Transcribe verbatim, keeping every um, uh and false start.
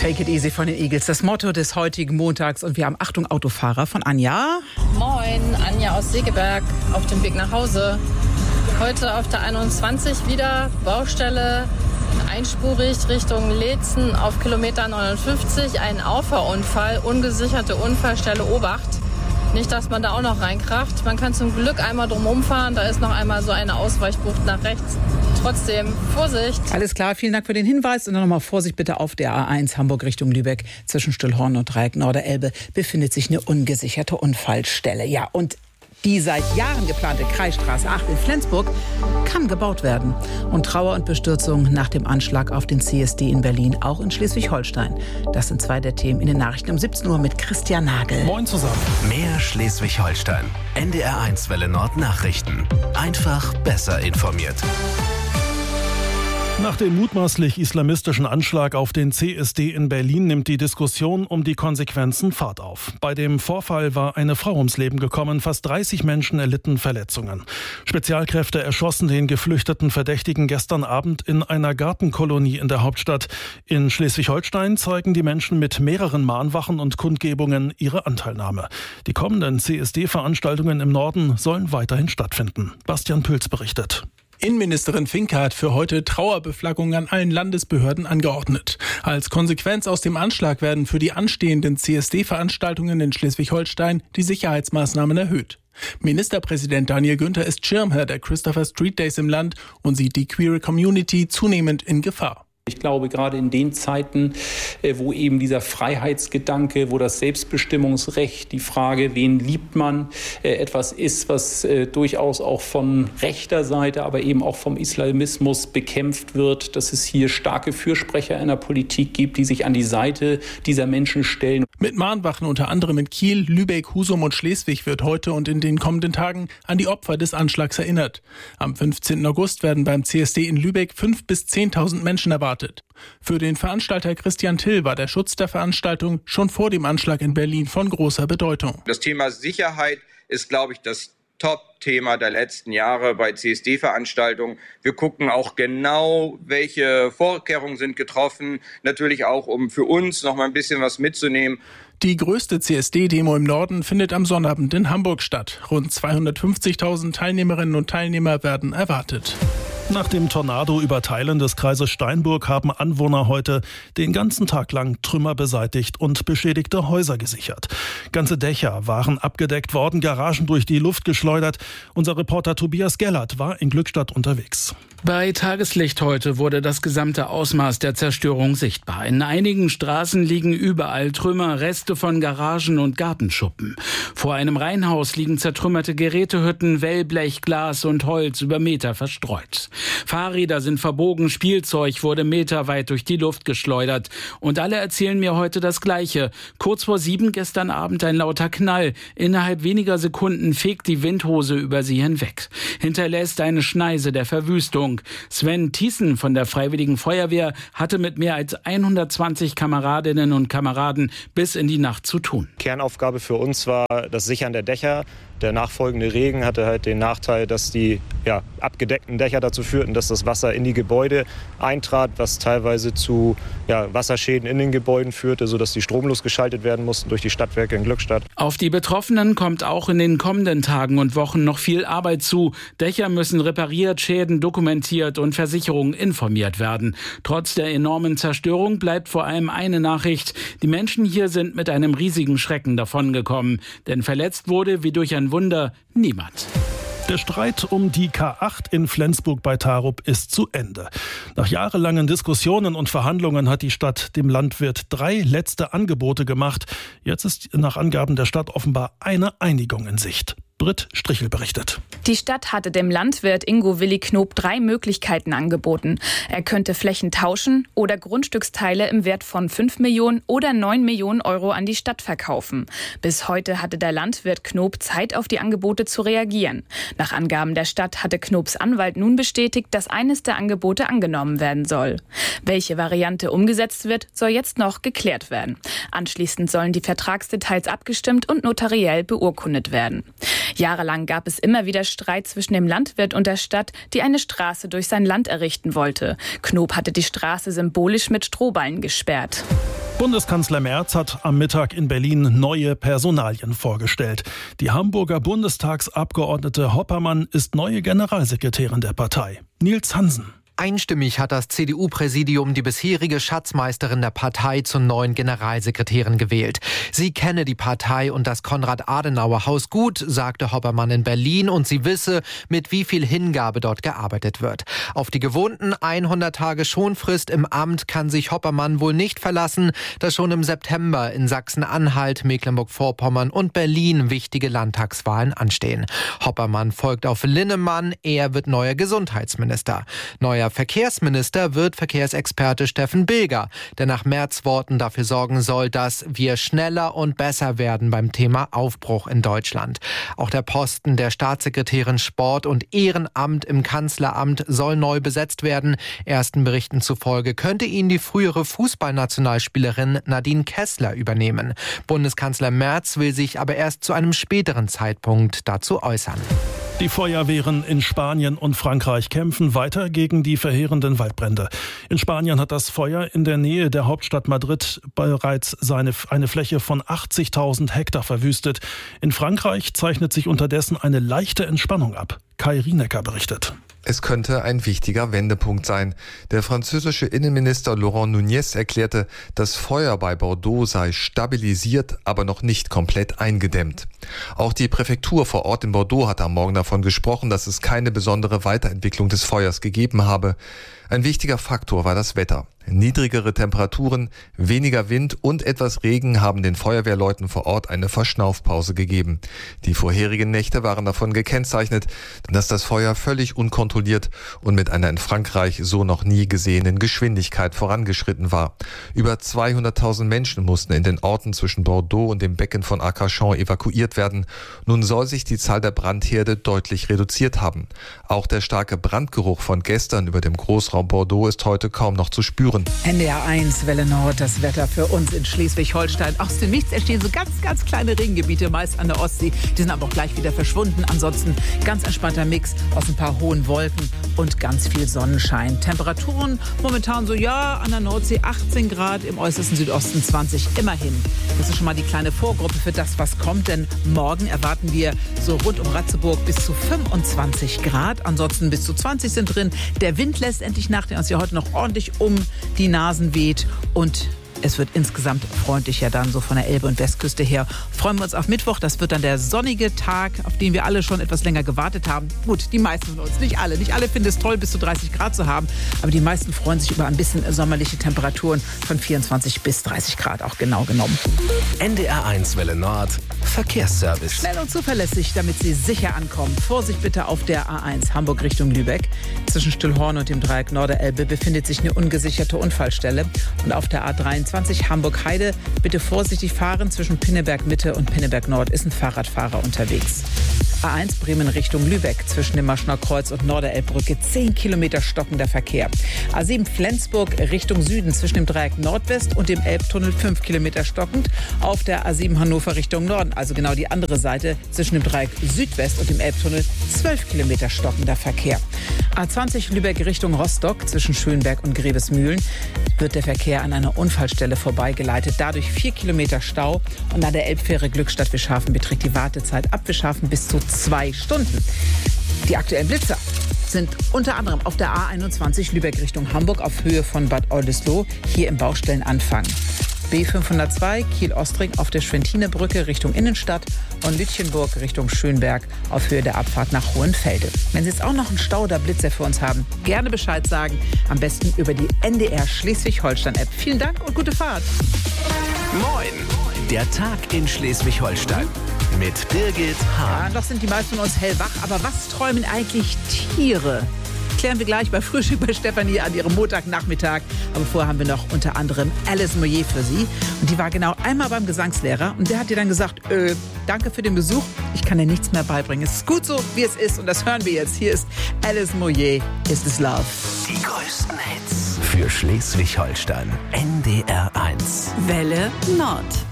Take it easy von den Eagles, das Motto des heutigen Montags. Und wir haben Achtung, Autofahrer von Anja. Moin, Anja aus Segeberg auf dem Weg nach Hause. Heute auf der einundzwanzig wieder Baustelle, einspurig Richtung Leetzen auf Kilometer neunundfünfzig. Ein Auffahrunfall, ungesicherte Unfallstelle Obacht. Nicht, dass man da auch noch reinkracht. Man kann zum Glück einmal drumherum fahren. Da ist noch einmal so eine Ausweichbucht nach rechts. Trotzdem Vorsicht. Alles klar, vielen Dank für den Hinweis. Und dann nochmal Vorsicht bitte auf der A eins Hamburg Richtung Lübeck. Zwischen Stillhorn und Dreieck Norderelbe befindet sich eine ungesicherte Unfallstelle. Ja, und die seit Jahren geplante Kreisstraße acht in Flensburg kann gebaut werden. Und Trauer und Bestürzung nach dem Anschlag auf den C S D in Berlin, auch in Schleswig-Holstein. Das sind zwei der Themen in den Nachrichten um siebzehn Uhr mit Christian Nagel. Moin zusammen. Mehr Schleswig-Holstein. N D R eins Welle Nord Nachrichten. Einfach besser informiert. Nach dem mutmaßlich islamistischen Anschlag auf den C S D in Berlin nimmt die Diskussion um die Konsequenzen Fahrt auf. Bei dem Vorfall war eine Frau ums Leben gekommen, fast dreißig Menschen erlitten Verletzungen. Spezialkräfte erschossen den geflüchteten Verdächtigen gestern Abend in einer Gartenkolonie in der Hauptstadt. In Schleswig-Holstein zeigen die Menschen mit mehreren Mahnwachen und Kundgebungen ihre Anteilnahme. Die kommenden C S D-Veranstaltungen im Norden sollen weiterhin stattfinden. Bastian Pülz berichtet. Innenministerin Finke hat für heute Trauerbeflaggungen an allen Landesbehörden angeordnet. Als Konsequenz aus dem Anschlag werden für die anstehenden C S D-Veranstaltungen in Schleswig-Holstein die Sicherheitsmaßnahmen erhöht. Ministerpräsident Daniel Günther ist Schirmherr der Christopher Street Days im Land und sieht die queere Community zunehmend in Gefahr. Ich glaube, gerade in den Zeiten, wo eben dieser Freiheitsgedanke, wo das Selbstbestimmungsrecht, die Frage, wen liebt man, etwas ist, was durchaus auch von rechter Seite, aber eben auch vom Islamismus bekämpft wird, dass es hier starke Fürsprecher in der Politik gibt, die sich an die Seite dieser Menschen stellen. Mit Mahnwachen unter anderem in Kiel, Lübeck, Husum und Schleswig wird heute und in den kommenden Tagen an die Opfer des Anschlags erinnert. Am fünfzehnten August werden beim C S D in Lübeck fünftausend bis zehntausend Menschen erwartet. Für den Veranstalter Christian Till war der Schutz der Veranstaltung schon vor dem Anschlag in Berlin von großer Bedeutung. Das Thema Sicherheit ist, glaube ich, das Top-Thema der letzten Jahre bei C S D-Veranstaltungen. Wir gucken auch genau, welche Vorkehrungen sind getroffen. Natürlich auch, um für uns noch mal ein bisschen was mitzunehmen. Die größte C S D-Demo im Norden findet am Sonnabend in Hamburg statt. Rund zweihundertfünfzigtausend Teilnehmerinnen und Teilnehmer werden erwartet. Nach dem Tornado über Teilen des Kreises Steinburg haben Anwohner heute den ganzen Tag lang Trümmer beseitigt und beschädigte Häuser gesichert. Ganze Dächer waren abgedeckt worden, Garagen durch die Luft geschleudert. Unser Reporter Tobias Gellert war in Glückstadt unterwegs. Bei Tageslicht heute wurde das gesamte Ausmaß der Zerstörung sichtbar. In einigen Straßen liegen überall Trümmer, Reste von Garagen und Gartenschuppen. Vor einem Reihenhaus liegen zertrümmerte Gerätehütten, Wellblech, Glas und Holz über Meter verstreut. Fahrräder sind verbogen, Spielzeug wurde meterweit durch die Luft geschleudert. Und alle erzählen mir heute das Gleiche. Kurz vor sieben gestern Abend ein lauter Knall. Innerhalb weniger Sekunden fegt die Windhose über sie hinweg. Hinterlässt eine Schneise der Verwüstung. Sven Thiessen von der Freiwilligen Feuerwehr hatte mit mehr als hundertzwanzig Kameradinnen und Kameraden bis in die Nacht zu tun. Kernaufgabe für uns war das Sichern der Dächer. Der nachfolgende Regen hatte halt den Nachteil, dass die ja, abgedeckten Dächer dazu führten, dass das Wasser in die Gebäude eintrat, was teilweise zu ja, Wasserschäden in den Gebäuden führte, sodass die stromlos geschaltet werden mussten durch die Stadtwerke in Glückstadt. Auf die Betroffenen kommt auch in den kommenden Tagen und Wochen noch viel Arbeit zu. Dächer müssen repariert, Schäden dokumentiert und Versicherungen informiert werden. Trotz der enormen Zerstörung bleibt vor allem eine Nachricht. Die Menschen hier sind mit einem riesigen Schrecken davongekommen. Denn verletzt wurde, wie durch ein Wunder, niemand. Der Streit um die K acht in Flensburg bei Tarup ist zu Ende. Nach jahrelangen Diskussionen und Verhandlungen hat die Stadt dem Landwirt drei letzte Angebote gemacht. Jetzt ist nach Angaben der Stadt offenbar eine Einigung in Sicht. Britt Strichel berichtet. Die Stadt hatte dem Landwirt Ingo Willi Knob drei Möglichkeiten angeboten. Er könnte Flächen tauschen oder Grundstücksteile im Wert von fünf Millionen oder neun Millionen Euro an die Stadt verkaufen. Bis heute hatte der Landwirt Knob Zeit, auf die Angebote zu reagieren. Nach Angaben der Stadt hatte Knobs Anwalt nun bestätigt, dass eines der Angebote angenommen werden soll. Welche Variante umgesetzt wird, soll jetzt noch geklärt werden. Anschließend sollen die Vertragsdetails abgestimmt und notariell beurkundet werden. Jahrelang gab es immer wieder Streit zwischen dem Landwirt und der Stadt, die eine Straße durch sein Land errichten wollte. Knob hatte die Straße symbolisch mit Strohballen gesperrt. Bundeskanzler Merz hat am Mittag in Berlin neue Personalien vorgestellt. Die Hamburger Bundestagsabgeordnete Hoppermann ist neue Generalsekretärin der Partei. Nils Hansen. Einstimmig hat das C D U-Präsidium die bisherige Schatzmeisterin der Partei zur neuen Generalsekretärin gewählt. Sie kenne die Partei und das Konrad-Adenauer-Haus gut, sagte Hoppermann in Berlin, und sie wisse, mit wie viel Hingabe dort gearbeitet wird. Auf die gewohnten hundert Tage Schonfrist im Amt kann sich Hoppermann wohl nicht verlassen, da schon im September in Sachsen-Anhalt, Mecklenburg-Vorpommern und Berlin wichtige Landtagswahlen anstehen. Hoppermann folgt auf Linnemann, er wird neuer Gesundheitsminister. Neuer Verkehrsminister wird Verkehrsexperte Steffen Bilger, der nach Merz Worten dafür sorgen soll, dass wir schneller und besser werden beim Thema Aufbruch in Deutschland. Auch der Posten der Staatssekretärin Sport und Ehrenamt im Kanzleramt soll neu besetzt werden. Ersten Berichten zufolge könnte ihn die frühere Fußballnationalspielerin Nadine Kessler übernehmen. Bundeskanzler Merz will sich aber erst zu einem späteren Zeitpunkt dazu äußern. Die Feuerwehren in Spanien und Frankreich kämpfen weiter gegen die verheerenden Waldbrände. In Spanien hat das Feuer in der Nähe der Hauptstadt Madrid bereits seine, eine Fläche von achtzigtausend Hektar verwüstet. In Frankreich zeichnet sich unterdessen eine leichte Entspannung ab. Kai Rienecker berichtet. Es könnte ein wichtiger Wendepunkt sein. Der französische Innenminister Laurent Nunez erklärte, das Feuer bei Bordeaux sei stabilisiert, aber noch nicht komplett eingedämmt. Auch die Präfektur vor Ort in Bordeaux hat am Morgen davon gesprochen, dass es keine besondere Weiterentwicklung des Feuers gegeben habe. Ein wichtiger Faktor war das Wetter. Niedrigere Temperaturen, weniger Wind und etwas Regen haben den Feuerwehrleuten vor Ort eine Verschnaufpause gegeben. Die vorherigen Nächte waren davon gekennzeichnet, dass das Feuer völlig unkontrolliert und mit einer in Frankreich so noch nie gesehenen Geschwindigkeit vorangeschritten war. Über zweihunderttausend Menschen mussten in den Orten zwischen Bordeaux und dem Becken von Arcachon evakuiert werden. Nun soll sich die Zahl der Brandherde deutlich reduziert haben. Auch der starke Brandgeruch von gestern über dem Großraum Bordeaux ist heute kaum noch zu spüren. N D R eins, Welle Nord, das Wetter für uns in Schleswig-Holstein. Aus dem Nichts entstehen so ganz, ganz kleine Regengebiete, meist an der Ostsee. Die sind aber auch gleich wieder verschwunden. Ansonsten ganz entspannter Mix aus ein paar hohen Wolken und ganz viel Sonnenschein. Temperaturen momentan so, ja, an der Nordsee achtzehn Grad, im äußersten Südosten zwanzig, immerhin. Das ist schon mal die kleine Vorgruppe für das, was kommt, denn morgen erwarten wir so rund um Ratzeburg bis zu fünfundzwanzig Grad. Ansonsten bis zu zwanzig sind drin. Der Wind lässt endlich nach, der uns ja heute noch ordentlich um die Nasen weht, und es wird insgesamt freundlicher dann so von der Elbe- und Westküste her. Freuen wir uns auf Mittwoch. Das wird dann der sonnige Tag, auf den wir alle schon etwas länger gewartet haben. Gut, die meisten von uns, nicht alle. Nicht alle finden es toll, bis zu dreißig Grad zu haben. Aber die meisten freuen sich über ein bisschen sommerliche Temperaturen von vierundzwanzig bis dreißig Grad, auch genau genommen. N D R eins Welle Nord, Verkehrsservice. Schnell und zuverlässig, damit Sie sicher ankommen. Vorsicht bitte auf der A eins Hamburg Richtung Lübeck. Zwischen Stillhorn und dem Dreieck Norderelbe befindet sich eine ungesicherte Unfallstelle. Und auf der A dreiundzwanzig Hamburg-Heide bitte vorsichtig fahren. Zwischen Pinneberg Mitte und Pinneberg Nord ist ein Fahrradfahrer unterwegs. A eins Bremen Richtung Lübeck. Zwischen dem Maschner Kreuz und Norderelbbrücke zehn Kilometer stockender Verkehr. A sieben Flensburg Richtung Süden. Zwischen dem Dreieck Nordwest und dem Elbtunnel fünf Kilometer stockend. Auf der A sieben Hannover Richtung Norden, also genau die andere Seite, zwischen dem Dreieck Südwest und dem Elbtunnel zwölf Kilometer stockender Verkehr. A zwanzig Lübeck Richtung Rostock. Zwischen Schönberg und Grevesmühlen wird der Verkehr an einer Unfallstelle vorbeigeleitet. Dadurch vier Kilometer Stau. Und an der Elbfähre Glückstadt Wischhafen beträgt die Wartezeit ab Wischhafen bis zu zwei Stunden. Die aktuellen Blitzer sind unter anderem auf der A einundzwanzig Lübeck Richtung Hamburg auf Höhe von Bad Oldesloe, hier im Baustellenanfang. B fünfhundertzwei Kiel-Ostring auf der Schwentinebrücke Richtung Innenstadt und Lütchenburg Richtung Schönberg auf Höhe der Abfahrt nach Hohenfelde. Wenn Sie jetzt auch noch einen Stau oder Blitzer für uns haben, gerne Bescheid sagen. Am besten über die N D R Schleswig-Holstein-App. Vielen Dank und gute Fahrt. Moin, der Tag in Schleswig-Holstein mit Birgit Hahn. Ja, noch sind die meisten von uns hellwach, aber was träumen eigentlich Tiere? Klären wir gleich bei Frühstück bei Stefanie an ihrem Montagnachmittag. Aber vorher haben wir noch unter anderem Alice Moyer für Sie. Und die war genau einmal beim Gesangslehrer. Und der hat ihr dann gesagt, äh, danke für den Besuch. Ich kann dir nichts mehr beibringen. Es ist gut so, wie es ist. Und das hören wir jetzt. Hier ist Alice Moyer, Is This Love. Die größten Hits für Schleswig-Holstein. N D R eins. Welle Nord.